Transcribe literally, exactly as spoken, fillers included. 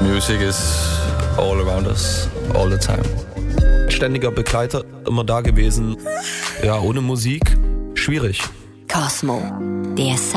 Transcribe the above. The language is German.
Music is all around us, all the time. Ständiger Begleiter, immer da gewesen. Ja, ohne Musik, schwierig. Cosmo, der